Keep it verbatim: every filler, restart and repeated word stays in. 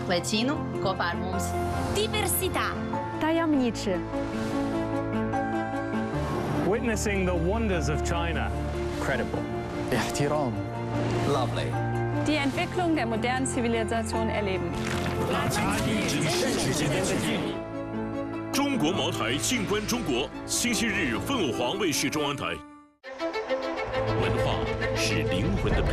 Lecino kopā ar mums. Diversità. Tajemniczy. Witnessing the wonders of China. Credible. احترام. Lovely. Die Entwicklung der modernen Zivilisation erleben. 中国茅台静观中国，星期日凤凰卫视中央台。文化是灵魂的陪